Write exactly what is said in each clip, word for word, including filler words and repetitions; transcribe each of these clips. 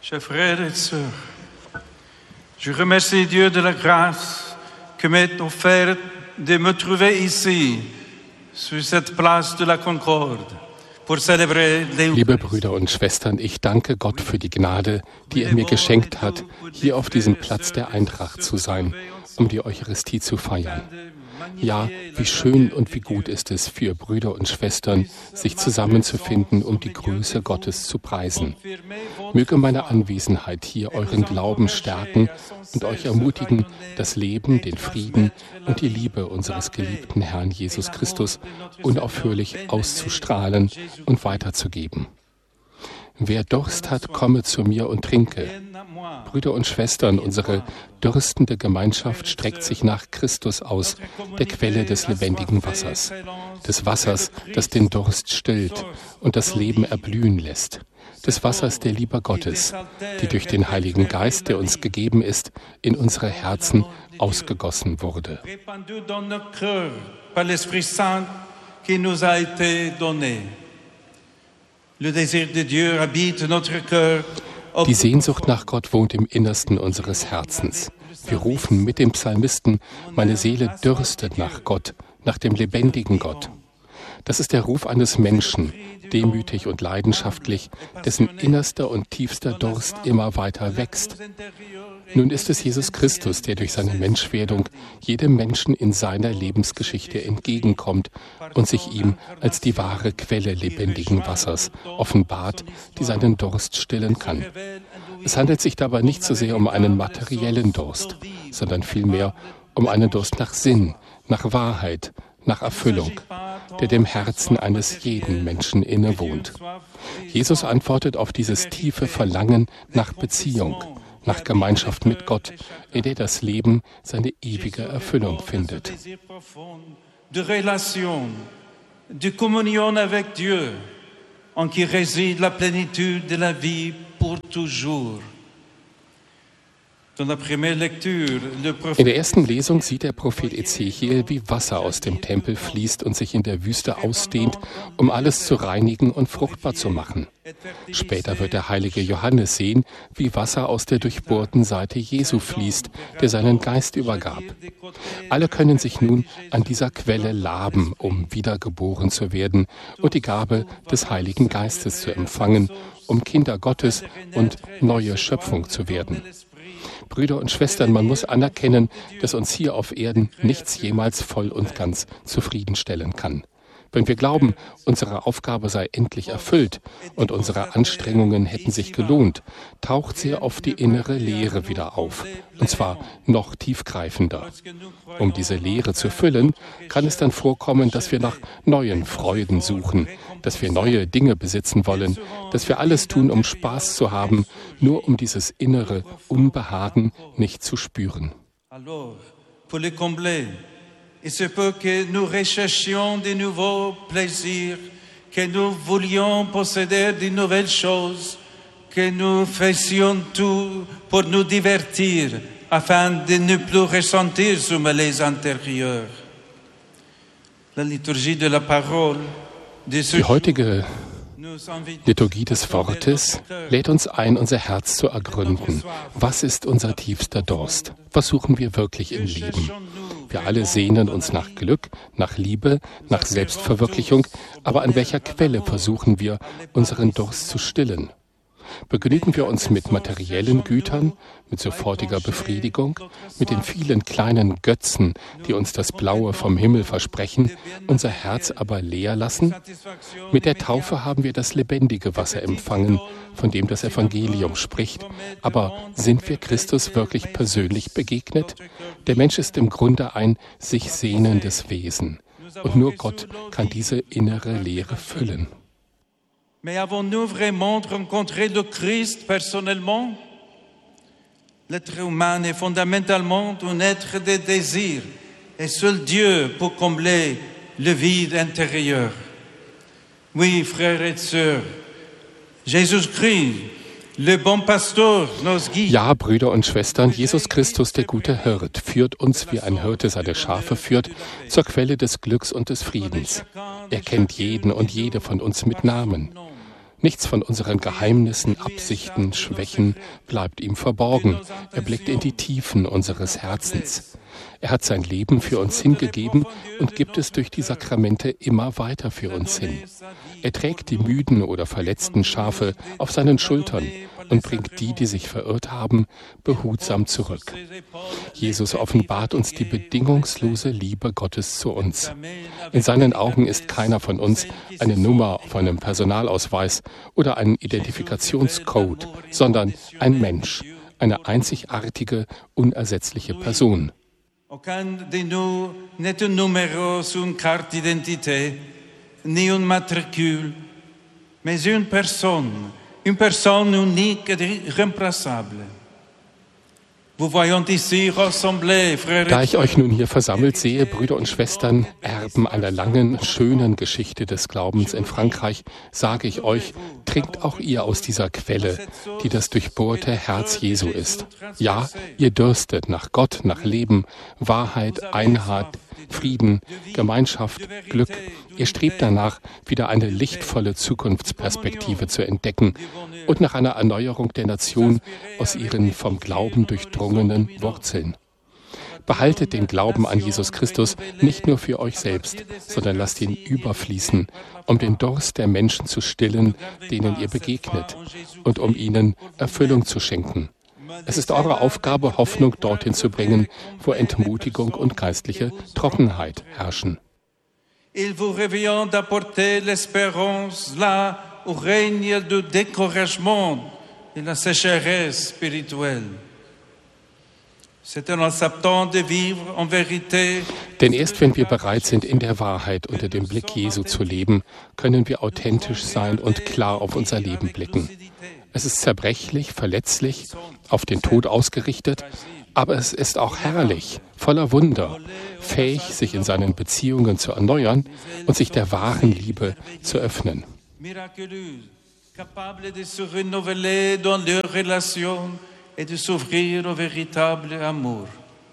Chers frères et sœurs, je remercie Dieu de la grâce que m'est offerte de me trouver ici, sur cette place de la Concorde, pour célébrer l'Eucharistie. Liebe Brüder und Schwestern, ich danke Gott für die Gnade, die er mir geschenkt hat, hier auf diesem Platz der Eintracht zu sein, um die Eucharistie zu feiern. Ja, wie schön und wie gut ist es für Brüder und Schwestern, sich zusammenzufinden, um die Größe Gottes zu preisen. Möge meine Anwesenheit hier euren Glauben stärken und euch ermutigen, das Leben, den Frieden und die Liebe unseres geliebten Herrn Jesus Christus unaufhörlich auszustrahlen und weiterzugeben. Wer Durst hat, komme zu mir und trinke. Brüder und Schwestern, unsere dürstende Gemeinschaft streckt sich nach Christus aus, der Quelle des lebendigen Wassers, des Wassers, das den Durst stillt und das Leben erblühen lässt, des Wassers der Liebe Gottes, die durch den Heiligen Geist, der uns gegeben ist, in unsere Herzen ausgegossen wurde. Die Sehnsucht nach Gott wohnt im Innersten unseres Herzens. Wir rufen mit dem Psalmisten, meine Seele dürstet nach Gott, nach dem lebendigen Gott. Das ist der Ruf eines Menschen, demütig und leidenschaftlich, dessen innerster und tiefster Durst immer weiter wächst. Nun ist es Jesus Christus, der durch seine Menschwerdung jedem Menschen in seiner Lebensgeschichte entgegenkommt und sich ihm als die wahre Quelle lebendigen Wassers offenbart, die seinen Durst stillen kann. Es handelt sich dabei nicht so sehr um einen materiellen Durst, sondern vielmehr um einen Durst nach Sinn, nach Wahrheit, nach Erfüllung, der dem Herzen eines jeden Menschen innewohnt. Jesus antwortet auf dieses tiefe Verlangen nach Beziehung, nach Gemeinschaft mit Gott, in der das Leben seine ewige Erfüllung findet. De relation, de communion avec Dieu, en qui réside la plénitude de la vie pour toujours. In der ersten Lesung sieht der Prophet Ezechiel, wie Wasser aus dem Tempel fließt und sich in der Wüste ausdehnt, um alles zu reinigen und fruchtbar zu machen. Später wird der heilige Johannes sehen, wie Wasser aus der durchbohrten Seite Jesu fließt, der seinen Geist übergab. Alle können sich nun an dieser Quelle laben, um wiedergeboren zu werden und die Gabe des Heiligen Geistes zu empfangen, um Kinder Gottes und neue Schöpfung zu werden. Brüder und Schwestern, man muss anerkennen, dass uns hier auf Erden nichts jemals voll und ganz zufriedenstellen kann. Wenn wir glauben, unsere Aufgabe sei endlich erfüllt und unsere Anstrengungen hätten sich gelohnt, taucht sehr oft die innere Leere wieder auf, und zwar noch tiefgreifender. Um diese Leere zu füllen, kann es dann vorkommen, dass wir nach neuen Freuden suchen, dass wir neue Dinge besitzen wollen, dass wir alles tun, um Spaß zu haben, nur um dieses innere Unbehagen nicht zu spüren. Il se peut que nous recherchions de nouveaux plaisirs, que nous voulions posséder de nouvelles choses, que nous fassions tout pour nous divertir, afin de ne plus ressentir ce malaise intérieur. La liturgie de la parole de ce Die heutige Liturgie des Wortes lädt uns ein, unser Herz zu ergründen. Was ist unser tiefster Durst? Was suchen wir wirklich im Leben? Wir alle sehnen uns nach Glück, nach Liebe, nach Selbstverwirklichung, aber an welcher Quelle versuchen wir, unseren Durst zu stillen? Begnügen wir uns mit materiellen Gütern, mit sofortiger Befriedigung, mit den vielen kleinen Götzen, die uns das Blaue vom Himmel versprechen, unser Herz aber leer lassen? Mit der Taufe haben wir das lebendige Wasser empfangen, von dem das Evangelium spricht. Aber sind wir Christus wirklich persönlich begegnet? Der Mensch ist im Grunde ein sich sehnendes Wesen. Und nur Gott kann diese innere Leere füllen. Mais avons-nous vraiment rencontré le Christ personnellement? L'être humain est fondamentalement un être de désir, et seul Dieu peut combler le vide intérieur. Oui, frères et sœurs, Jésus-Christ, le bon pasteur, nos guides. Ja, Brüder und Schwestern, Jesus Christus, der gute Hirt, führt uns, wie ein Hirte seine Schafe führt, zur Quelle des Glücks und des Friedens. Er kennt jeden und jede von uns mit Namen. Nichts von unseren Geheimnissen, Absichten, Schwächen bleibt ihm verborgen. Er blickt in die Tiefen unseres Herzens. Er hat sein Leben für uns hingegeben und gibt es durch die Sakramente immer weiter für uns hin. Er trägt die müden oder verletzten Schafe auf seinen Schultern und bringt die, die sich verirrt haben, behutsam zurück. Jesus offenbart uns die bedingungslose Liebe Gottes zu uns. In seinen Augen ist keiner von uns eine Nummer auf einem Personalausweis oder ein Identifikationscode, sondern ein Mensch, eine einzigartige, unersetzliche Person. Aucun de nous n'est un numéro sur une carte d'identité, ni un matricule, mais une personne, une personne unique et irremplaçable. Da ich euch nun hier versammelt sehe, Brüder und Schwestern, Erben einer langen, schönen Geschichte des Glaubens in Frankreich, sage ich euch, trinkt auch ihr aus dieser Quelle, die das durchbohrte Herz Jesu ist. Ja, ihr dürstet nach Gott, nach Leben, Wahrheit, Einheit, Frieden, Gemeinschaft, Glück. Ihr strebt danach, wieder eine lichtvolle Zukunftsperspektive zu entdecken und nach einer Erneuerung der Nation aus ihren vom Glauben durchdrungenen Wurzeln. Behaltet den Glauben an Jesus Christus nicht nur für euch selbst, sondern lasst ihn überfließen, um den Durst der Menschen zu stillen, denen ihr begegnet, und um ihnen Erfüllung zu schenken. Es ist eure Aufgabe, Hoffnung dorthin zu bringen, wo Entmutigung und geistliche Trockenheit herrschen. Il vous revient d'apporter l'espérance là où règne le découragement et la sécheresse spirituelle. Denn erst wenn wir bereit sind, in der Wahrheit unter dem Blick Jesu zu leben, können wir authentisch sein und klar auf unser Leben blicken. Es ist zerbrechlich, verletzlich, auf den Tod ausgerichtet, aber es ist auch herrlich, voller Wunder, fähig, sich in seinen Beziehungen zu erneuern und sich der wahren Liebe zu öffnen. Et de s'ouvrir au véritable amour.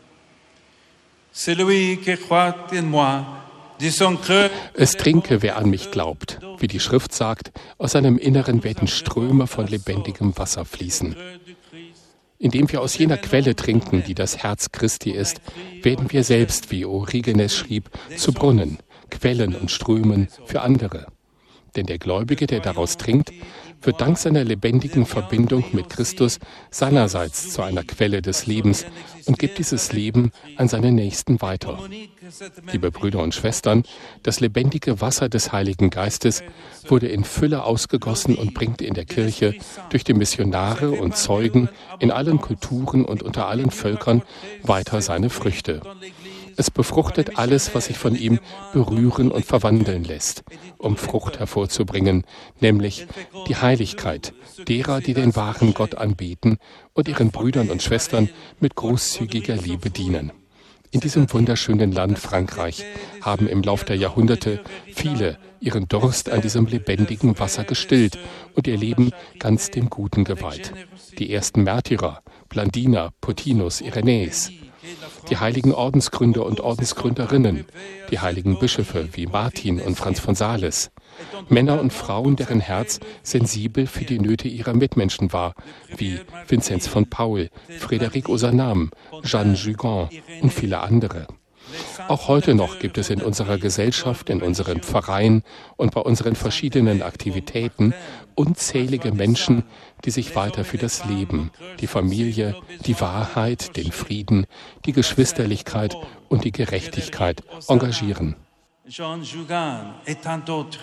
Celui qui croit en moi, de son cœur. Es trinke, wer an mich glaubt. Wie die Schrift sagt, aus seinem Inneren werden Ströme von lebendigem Wasser fließen. Indem wir aus jener Quelle trinken, die das Herz Christi ist, werden wir selbst, wie Origenes schrieb, zu Brunnen, Quellen und Strömen für andere. Denn der Gläubige, der daraus trinkt, wird dank seiner lebendigen Verbindung mit Christus seinerseits zu einer Quelle des Lebens und gibt dieses Leben an seine Nächsten weiter. Liebe Brüder und Schwestern, das lebendige Wasser des Heiligen Geistes wurde in Fülle ausgegossen und bringt in der Kirche durch die Missionare und Zeugen in allen Kulturen und unter allen Völkern weiter seine Früchte. Es befruchtet alles, was sich von ihm berühren und verwandeln lässt, um Frucht hervorzubringen, nämlich die Heiligkeit derer, die den wahren Gott anbeten und ihren Brüdern und Schwestern mit großzügiger Liebe dienen. In diesem wunderschönen Land Frankreich haben im Lauf der Jahrhunderte viele ihren Durst an diesem lebendigen Wasser gestillt und ihr Leben ganz dem Guten geweiht. Die ersten Märtyrer, Blandina, Pothinus, Irenäus, die heiligen Ordensgründer und Ordensgründerinnen, die heiligen Bischöfe wie Martin und Franz von Sales, Männer und Frauen, deren Herz sensibel für die Nöte ihrer Mitmenschen war, wie Vinzenz von Paul, Frédéric Ozanam, Jeanne Jugon und viele andere. Auch heute noch gibt es in unserer Gesellschaft, in unseren Pfarreien und bei unseren verschiedenen Aktivitäten unzählige Menschen, die sich weiter für das Leben, die Familie, die Wahrheit, den Frieden, die Geschwisterlichkeit und die Gerechtigkeit engagieren. Jean Jugan et tant d'autres.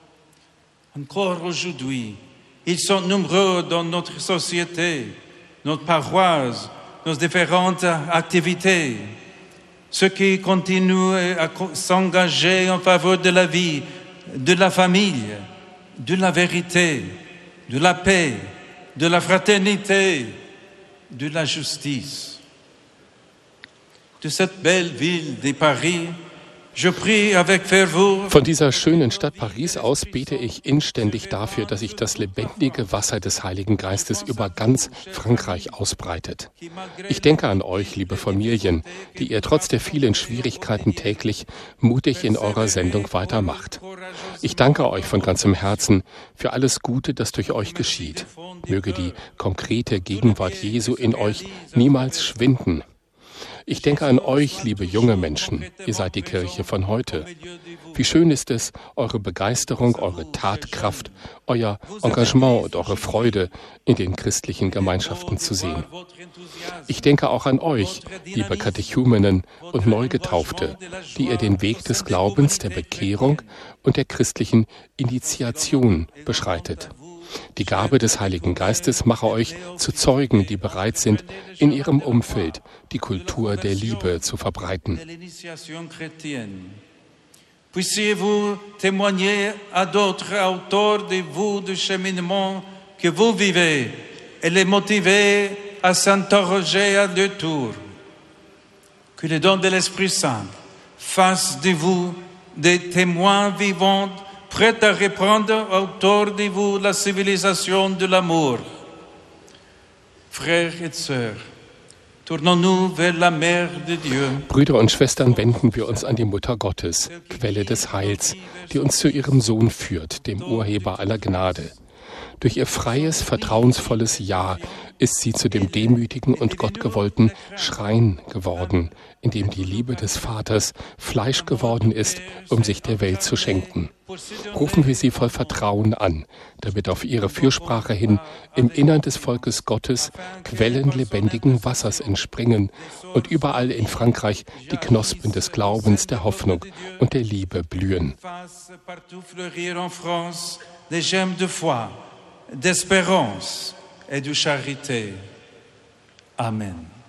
Encore aujourd'hui, ils sont nombreux dans notre société, notre paroisse, nos différentes activités. Ceux qui continuent à s'engager en faveur de la vie, de la famille, de la vérité, de la paix, de la fraternité, de la justice. De cette belle ville de Paris, Von dieser schönen Stadt Paris aus bete ich inständig dafür, dass sich das lebendige Wasser des Heiligen Geistes über ganz Frankreich ausbreitet. Ich denke an euch, liebe Familien, die ihr trotz der vielen Schwierigkeiten täglich mutig in eurer Sendung weitermacht. Ich danke euch von ganzem Herzen für alles Gute, das durch euch geschieht. Möge die konkrete Gegenwart Jesu in euch niemals schwinden. Ich denke an euch, liebe junge Menschen. Ihr seid die Kirche von heute. Wie schön ist es, eure Begeisterung, eure Tatkraft, euer Engagement und eure Freude in den christlichen Gemeinschaften zu sehen. Ich denke auch an euch, liebe Katechumenen und Neugetaufte, die ihr den Weg des Glaubens, der Bekehrung und der christlichen Initiation beschreitet. Die Gabe des Heiligen Geistes mache euch zu Zeugen, die bereit sind, in ihrem Umfeld die Kultur der Liebe zu verbreiten. Puissiez-vous témoigner à d'autres autour de vous du cheminement que vous vivez et les motiver à s'interroger à deux tours. Que le don de l'Esprit Saint fasse de vous des témoins vivants prêts à reprendre autour de vous la civilisation de l'amour. Frères et sœurs, tournons-nous vers la Mère de Dieu. Brüder und Schwestern, wenden wir uns an die Mutter Gottes, Quelle des Heils, die uns zu ihrem Sohn führt, dem Urheber aller Gnade. Durch ihr freies, vertrauensvolles Ja ist sie zu dem demütigen und gottgewollten Schrein geworden, in dem die Liebe des Vaters Fleisch geworden ist, um sich der Welt zu schenken. Rufen wir sie voll Vertrauen an, damit auf ihre Fürsprache hin im Innern des Volkes Gottes Quellen lebendigen Wassers entspringen und überall in Frankreich die Knospen des Glaubens, der Hoffnung und der Liebe blühen. D'espérance et de charité. Amen.